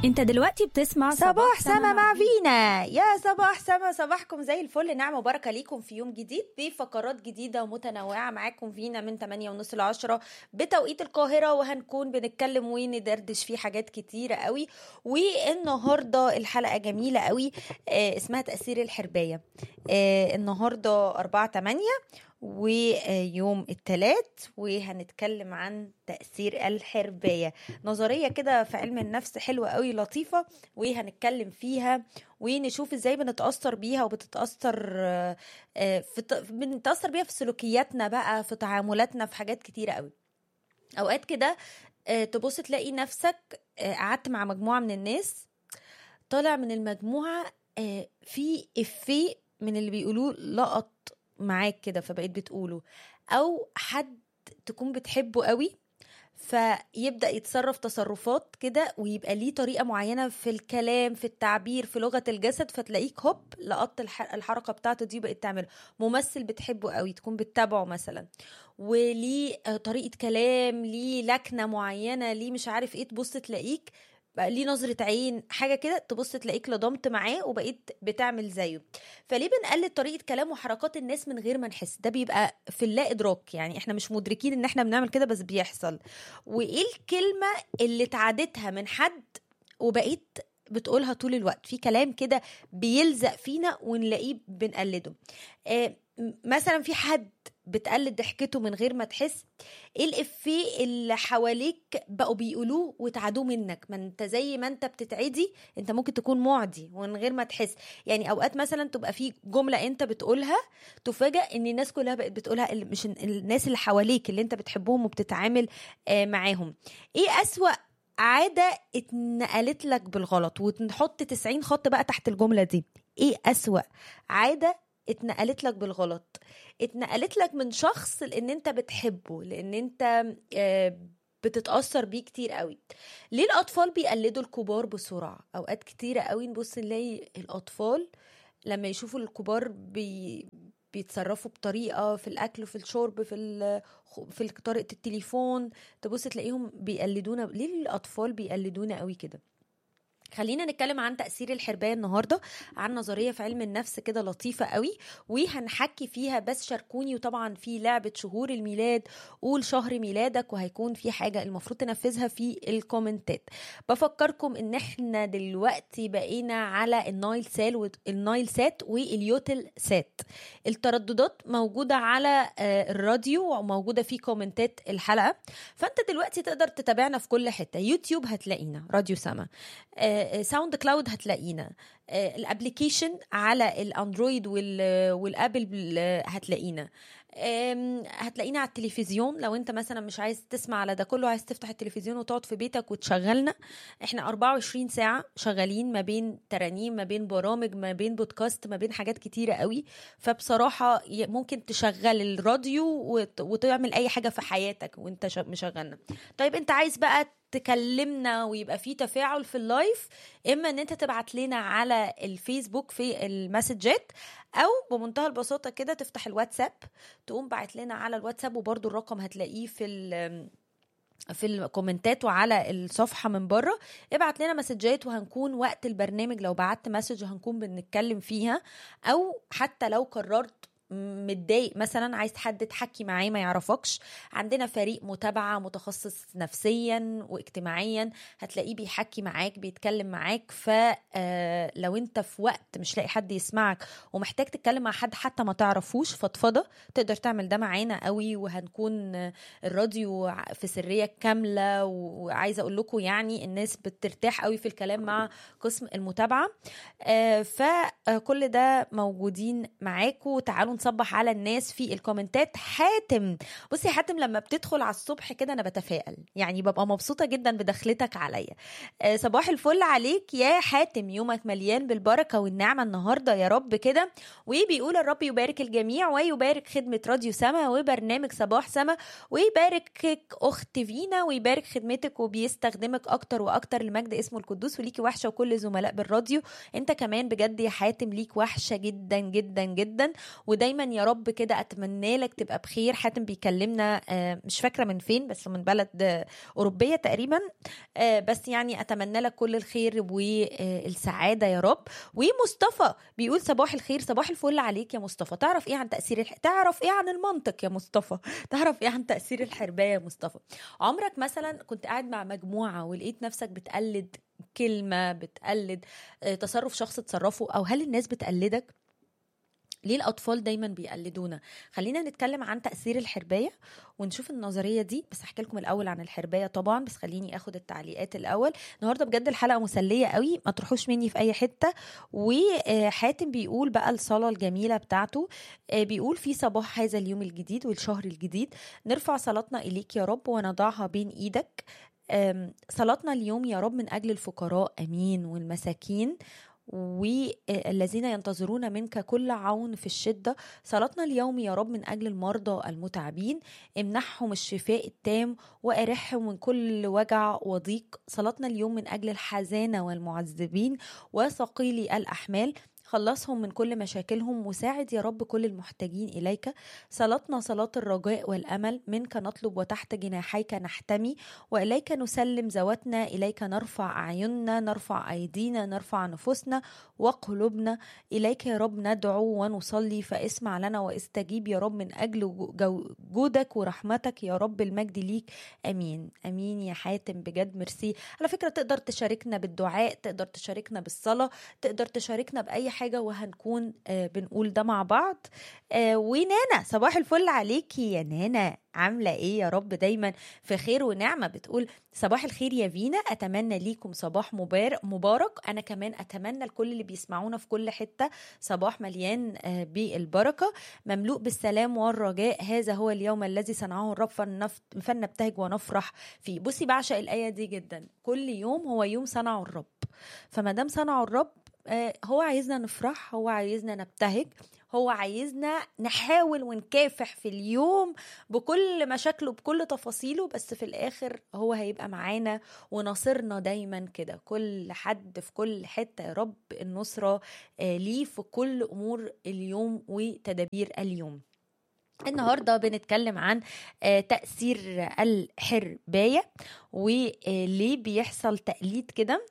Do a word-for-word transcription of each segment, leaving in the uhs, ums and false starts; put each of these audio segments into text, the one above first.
انت دلوقتي بتسمع صباح سما مع فينا. يا صباح سما، صباحكم زي الفل، نعمة وبركة ليكم في يوم جديد بفقرات جديدة ومتنوعة. معاكم فينا من ثمانية ونص لعشرة بتوقيت القاهرة، وهنكون بنتكلم وندردش في حاجات كتيرة قوي. والنهاردة الحلقة جميلة قوي، آه اسمها تأثير الحرباية. آه النهاردة أربعة تمانية ويوم الثلاث، وهنتكلم عن تأثير الحرباية، نظرية كده في علم النفس حلوة قوي لطيفة، وهنتكلم فيها ونشوف ازاي بنتأثر بيها وبتتأثر في بنتأثر بيها في سلوكياتنا بقى، في تعاملاتنا، في حاجات كتيرة قوي. اوقات كده تبص تلاقي نفسك قعدت مع مجموعة من الناس، طالع من المجموعة في إفيه من اللي بيقولوه لقط معاك كده فبقيت بتقوله، او حد تكون بتحبه قوي فيبدأ يتصرف تصرفات كده ويبقى ليه طريقة معينة في الكلام، في التعبير، في لغة الجسد، فتلاقيك هوب لقطت الحركة بتاعته دي بقيت تعمل. ممثل بتحبه قوي تكون بتتابعه مثلا، وليه طريقة كلام، ليه لكنة معينة، ليه مش عارف ايه، تبص تلاقيك بقى ليه نظرة عين، حاجة كده، تبص تلاقيك لضمت معاه وبقيت بتعمل زيه. فليه بنقلد طريقة كلام وحركات الناس من غير ما نحس؟ ده بيبقى في اللا إدراك، يعني احنا مش مدركين ان احنا بنعمل كده بس بيحصل. وايه الكلمة اللي اتعادتها من حد وبقيت بتقولها طول الوقت؟ في كلام كده بيلزق فينا ونلاقيه بنقلده. اه مثلا في حد بتقلد ضحكته من غير ما تحس. ايه الافيه اللي حواليك بقوا بيقولوه وتعادوه منك؟ ما انت زي ما انت بتتعدي انت ممكن تكون معدي ومن غير ما تحس. يعني اوقات مثلا تبقى في جملة انت بتقولها تفاجأ ان الناس كلها بقت بتقولها، مش الناس اللي حواليك اللي انت بتحبهم وبتتعامل معاهم. ايه اسوأ عادة اتنقلت لك بالغلط؟ ونحط تسعين خط بقى تحت الجملة دي. ايه اسوأ عادة اتنقلت لك بالغلط؟ اتنقلت لك من شخص لان انت بتحبه، لان انت بتتأثر بيه كتير قوي. ليه الأطفال بيقلدوا الكبار بسرعة؟ أوقات كتيرة قوي نبص نلاقي الأطفال لما يشوفوا الكبار بي بيتصرفوا بطريقة في الأكل وفي الشرب في في طريقة التليفون، تبص تلاقيهم بيقلدونا. ليه الأطفال بيقلدونا قوي كده؟ خلينا نتكلم عن تأثير الحرباية النهاردة، عن نظرية في علم النفس كده لطيفة قوي وهنحكي فيها. بس شاركوني، وطبعا في لعبة شهور الميلاد، قول شهر ميلادك، وهيكون في حاجة المفروض تنفذها في الكومنتات. بفكركم ان احنا دلوقتي بقينا على النايل سال النايل سات واليوتل سات. الترددات موجودة على الراديو وموجودة في كومنتات الحلقة، فانت دلوقتي تقدر تتابعنا في كل حتة. يوتيوب هتلاقينا راديو سما، ساوند كلاود هتلاقينا، الابليكيشن على الاندرويد والابل هتلاقينا، هتلاقينا على التلفزيون. لو انت مثلا مش عايز تسمع على ده كله، عايز تفتح التلفزيون وتقعد في بيتك وتشغلنا، احنا أربعة وعشرين ساعة شغالين، ما بين ترانيم، ما بين برامج، ما بين بودكاست، ما بين حاجات كتيرة قوي. فبصراحة ممكن تشغل الراديو وتعمل اي حاجة في حياتك وانت مشغلنا. طيب انت عايز بقى تكلمنا ويبقى فيه تفاعل في اللايف، اما ان انت تبعت لنا على الفيسبوك في المسجات، او بمنتهى البساطة كده تفتح الواتساب تقوم بعت لنا على الواتساب، وبرضو الرقم هتلاقيه في في الكومنتات وعلى الصفحة من بره. ابعت لنا مسجات وهنكون وقت البرنامج لو بعت مسج هنكون بنتكلم فيها. او حتى لو قررت متضايق مثلا عايز حد تحكي معاه ما يعرفكش، عندنا فريق متابعة متخصص نفسيا واجتماعيا، هتلاقيه بيحكي معاك بيتكلم معاك. فلو انت في وقت مش لاقي حد يسمعك ومحتاج تتكلم مع حد حتى ما تعرفوش فضفضة، تقدر تعمل ده معانا قوي. وهنكون الراديو في سرية كاملة، وعايزة اقول لكم يعني الناس بترتاح قوي في الكلام مع قسم المتابعة. فكل ده موجودين معاكم. تعالوا نصبح على الناس في الكومنتات. حاتم، بصي حاتم، لما بتدخل على الصبح كده انا بتفائل، يعني ببقى مبسوطة جدا بدخلتك عليا. أه صباح الفل عليك يا حاتم، يومك مليان بالبركة والنعمة النهاردة يا رب كده. وبيقول الرب يبارك الجميع ويبارك خدمة راديو سما وبرنامج صباح سما، ويباركك اخت فينا ويبارك خدمتك وبيستخدمك اكتر واكتر لمجد اسمه القدوس. وليكي وحشة وكل زملاء بالراديو، انت كمان بجد يا حاتم ليك وحشة جدا جدا جدا. وده ودايما يا رب كده اتمنى لك تبقى بخير. حاتم بيكلمنا مش فاكره من فين، بس من بلد اوروبيه تقريبا، بس يعني اتمنى لك كل الخير والسعاده يا رب. ومصطفى بيقول صباح الخير، صباح الفل عليك يا مصطفى. تعرف ايه عن تاثير الح... تعرف ايه عن المنطق يا مصطفى؟ تعرف ايه عن تاثير الحربايه يا مصطفى؟ عمرك مثلا كنت قاعد مع مجموعه ولقيت نفسك بتقلد كلمه، بتقلد تصرف شخص تصرفه، او هل الناس بتقلدك؟ ليه الأطفال دايما بيقلدونا؟ خلينا نتكلم عن تأثير الحرباية ونشوف النظرية دي. بس أحكي لكم الأول عن الحرباية طبعا، بس خليني أخد التعليقات الأول. النهاردة بجد الحلقة مسلية قوي، ما تروحوش مني في أي حتة. وحاتم بيقول بقى الصلاة الجميلة بتاعته، بيقول في صباح هذا اليوم الجديد والشهر الجديد نرفع صلاتنا إليك يا رب ونضعها بين إيدك. صلاتنا اليوم يا رب من أجل الفقراء أمين، والمساكين والذين ينتظرون منك كل عون في الشدة. صلاتنا اليوم يا رب من أجل المرضى المتعبين، امنحهم الشفاء التام وأرحهم من كل وجع وضيق. صلاتنا اليوم من أجل الحزانة والمعذبين وثقيلي الأحمال، خلصهم من كل مشاكلهم وساعد يا رب كل المحتاجين إليك. صلاتنا صلاة الرجاء والأمل، منك نطلب وتحت جناحيك نحتمي، وإليك نسلم ذواتنا، إليك نرفع أعيننا، نرفع أيدينا، نرفع نفوسنا وقلوبنا. إليك يا رب ندعو ونصلي، فاسمع لنا واستجيب يا رب من أجل جودك ورحمتك يا رب، المجد ليك أمين. أمين يا حاتم، بجد ميرسي. على فكرة تقدر تشاركنا بالدعاء، تقدر تشاركنا بالصلاة، تقدر تشاركنا بأي حاجة وهنكون آه بنقول ده مع بعض. آه ونانا صباح الفل عليكي يا نانا، عاملة ايه يا رب؟ دايما في خير ونعمة. بتقول صباح الخير يا فينا، اتمنى ليكم صباح مبارك مبارك. انا كمان اتمنى لكل اللي بيسمعونا في كل حتة صباح مليان آه بالبركة، مملوء بالسلام والرجاء. هذا هو اليوم الذي صنعه الرب فلنبتهج ونفرح فيه. بصي بعشق الآية دي جدا، كل يوم هو يوم صنعه الرب، فما دام صنعه الرب هو عايزنا نفرح، هو عايزنا نبتهج، هو عايزنا نحاول ونكافح في اليوم بكل مشاكله بكل تفاصيله. بس في الآخر هو هيبقى معانا ونصرنا دايما كده، كل حد في كل حتة يا رب النصرة ليه في كل أمور اليوم وتدابير اليوم. النهاردة بنتكلم عن تأثير الحرباية وليه بيحصل تقليد كده.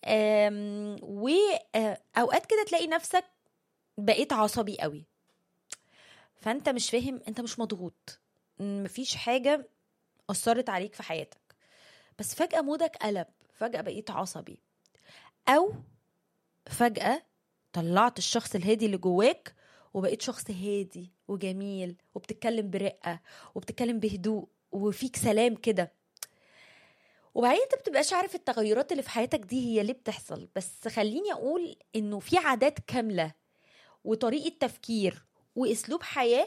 وأوقات كده تلاقي نفسك بقيت عصبي قوي، فأنت مش فاهم، أنت مش مضغوط، مفيش حاجة أثرت عليك في حياتك، بس فجأة مودك قلب، فجأة بقيت عصبي، أو فجأة طلعت الشخص الهادي اللي جواك وبقيت شخص هادي وجميل وبتتكلم برقة وبتتكلم بهدوء وفيك سلام كده. وبعدين انت بتبقاش عارف التغيرات اللي في حياتك دي هي ليه بتحصل. بس خليني اقول انه في عادات كاملة وطريقة تفكير واسلوب حياة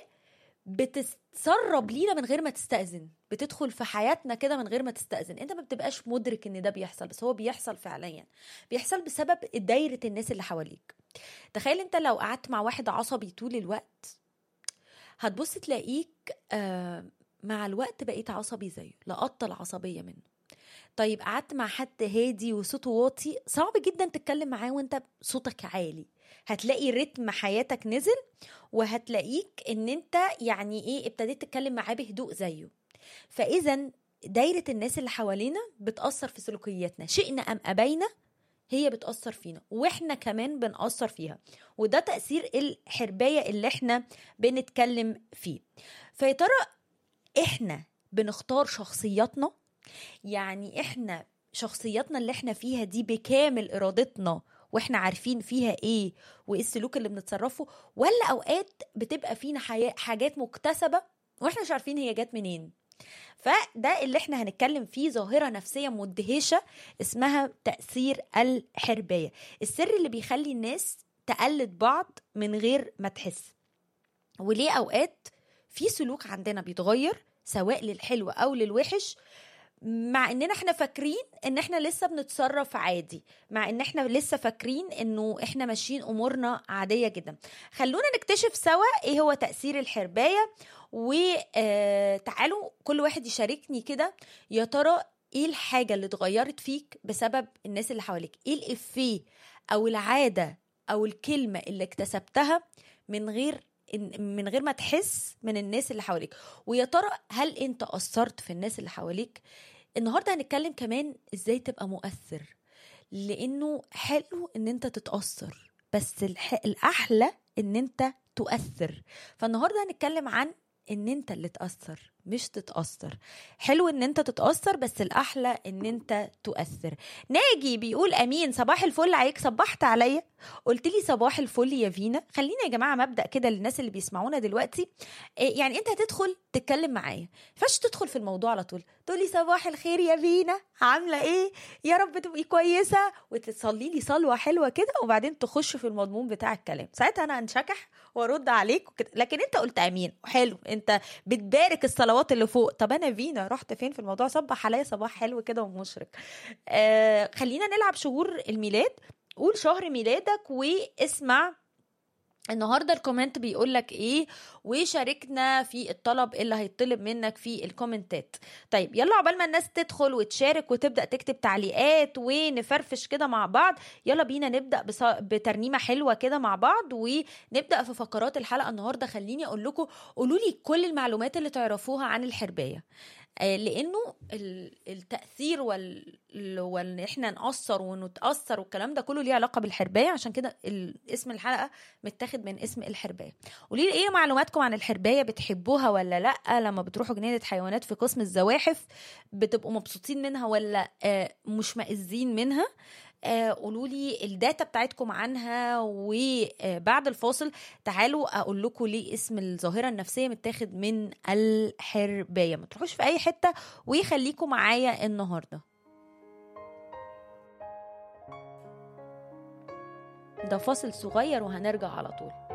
بتتسرب لينا من غير ما تستأذن، بتدخل في حياتنا كده من غير ما تستأذن. انت ما بتبقاش مدرك ان ده بيحصل، بس هو بيحصل فعليا، بيحصل بسبب دايرة الناس اللي حواليك. تخيل انت لو قعدت مع واحد عصبي طول الوقت، هتبص تلاقيك آه مع الوقت بقيت عصبي زيه، لقطت العصبية منه. طيب قعدت مع حد هادي وصوته واطي، صعب جدا تتكلم معاه وانت صوتك عالي، هتلاقي رتم حياتك نزل، وهتلاقيك ان انت يعني ايه ابتديت تتكلم معاه بهدوء زيه. فاذا دايرة الناس اللي حوالينا بتأثر في سلوكياتنا، شئنا ام ابينا هي بتأثر فينا، واحنا كمان بنأثر فيها. وده تأثير الحرباية اللي احنا بنتكلم فيه. فيا ترى احنا بنختار شخصياتنا؟ يعني احنا شخصياتنا اللي احنا فيها دي بكامل ارادتنا واحنا عارفين فيها ايه وايه السلوك اللي بنتصرفه، ولا اوقات بتبقى فينا حاجات مكتسبة واحنا مش عارفين هي جات منين؟ فده اللي احنا هنتكلم فيه، ظاهرة نفسية مدهشة اسمها تأثير الحرباية، السر اللي بيخلي الناس تقلد بعض من غير ما تحس. وليه اوقات في سلوك عندنا بيتغير سواء للحلو او للوحش، مع اننا احنا فاكرين ان احنا لسه بنتصرف عادي، مع ان احنا لسه فاكرين انه احنا ماشيين امورنا عادية جدا. خلونا نكتشف سوا ايه هو تأثير الحرباية، وتعالوا كل واحد يشاركني كده، يا ترى ايه الحاجة اللي اتغيرت فيك بسبب الناس اللي حواليك؟ ايه الإفيه او العادة او الكلمة اللي اكتسبتها من غير من غير ما تحس من الناس اللي حواليك. ويا ترى هل انت أثرت في الناس اللي حواليك؟ النهاردة هنتكلم كمان ازاي تبقى مؤثر، لانه حلو ان انت تتأثر، بس الح... الأحلى ان انت تؤثر. فالنهاردة هنتكلم عن ان انت اللي تأثر مش تتأثر. حلو ان انت تتأثر، بس الأحلى ان انت تؤثر. ناجي بيقول امين، صباح الفل عليك. صبحت عليا، قلت لي صباح الفل يا فينا. خلينا يا جماعة مبدأ كده للناس اللي بيسمعونا دلوقتي، إيه يعني انت هتدخل تتكلم معايا، فاش تدخل في الموضوع على طول تقولي صباح الخير يا فينا، عاملة ايه، يا رب تبقي كويسة، وتصلي لي صلوة حلوة كده، وبعدين تخش في المضمون بتاع الكلام. ساعتها انا انشكح وارد عليك وكده. لكن انت قلت امين، حلو، انت بتبارك الصلوات اللي فوق. طب انا فينا رحت فين في الموضوع؟ صبح عليا صباح حلو كده ومشرق. آه خلينا نلعب شهور الميلاد. قول شهر ميلادك واسمع النهارده الكومنت بيقول لك ايه، وشاركنا في الطلب اللي هيطلب منك في الكومنتات. طيب يلا عقبال ما الناس تدخل وتشارك وتبدا تكتب تعليقات ونفرفش كده مع بعض، يلا بينا نبدا بص... بترنيمه حلوه كده مع بعض، ونبدا في فقرات الحلقه النهارده. خليني اقول لكم، قولوا لي كل المعلومات اللي تعرفوها عن الحربايه، لانه التاثير وال وان احنا نأثر ونتأثر والكلام ده كله ليه علاقه بالحربايه. عشان كده اسم الحلقه متاخد من اسم الحربايه. قولي لي ايه معلوماتكم عن الحربايه، بتحبوها ولا لا؟ لما بتروحوا جنينه حيوانات في قسم الزواحف بتبقوا مبسوطين منها ولا مش مئزين منها؟ قولوا لي الداتا بتاعتكم عنها. وبعد الفاصل تعالوا اقول لكم ليه اسم الظاهره النفسيه متاخد من الحربايه. ما تروحوش في اي حته ويخليكم معايا النهارده. ده فاصل صغير وهنرجع على طول.